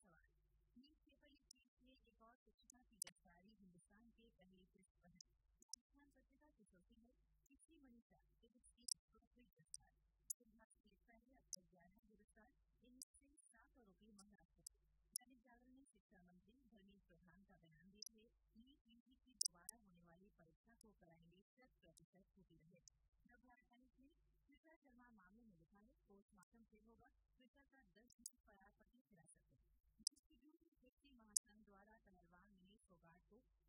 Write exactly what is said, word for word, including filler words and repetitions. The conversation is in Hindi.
सवाल। नीट पेपर लीक केस में एक और शिक्षिका की गिरफ्तारी हिंदुस्तान के पहले पृष्ठ पर है। राजस्थान पत्रिका की सुर्खी है, तीसरी मनीषा फिजिक्स की हुई गिरफ्तार। विभाग से लिखता है अब तक ग्यारह गिरफ्तार, इनमें से सात आरोपी महाराष्ट्र के। दैनिक जागरण ने शिक्षा मंत्री धर्मेन्द्र प्रधान का बयान दिया है, नीट यूजी की दोबारा होने वाली परीक्षा को कराएंगे शत प्रतिशत होती रहे। नवभारत टाइम्स ने ट्विटर शर्मा मामले में लिखा है, पोस्टमार्टम फिर होगा, ट्विटर का दस दिन फरार पति हिरासत में। महासंघ द्वारा पहलवान मनीष फोगाट को